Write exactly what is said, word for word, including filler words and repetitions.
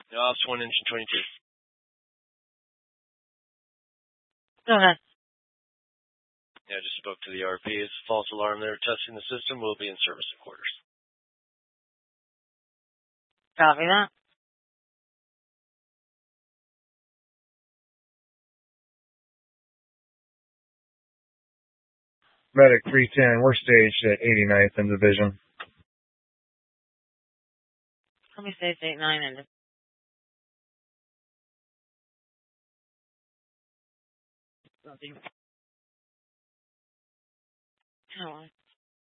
The ops one engine twenty-two. Go ahead. Yeah, I just spoke to the R P. It's a false alarm. They're testing the system. We'll be in service at quarters. Copy that. Medic three ten, we're staged at eighty-ninth in Division. Let me say eight nine and nothing. Come on.